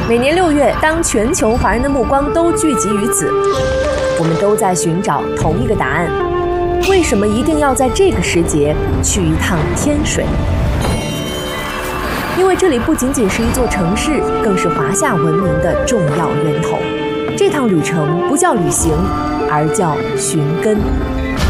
每年6月，当全球华人的目光都聚集于此，我们都在寻找同一个答案：为什么一定要在这个时节去一趟天水？因为这里不仅仅是一座城市，更是华夏文明的重要源头。这趟旅程不叫旅行，而叫寻根。